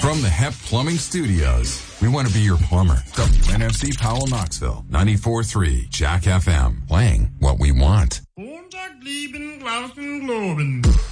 From the Hep Plumbing Studios, we want to be your plumber. WNFC Powell, Knoxville, 94.3 Jack FM, playing what we want. Montag, lieben, Glauben, Globen.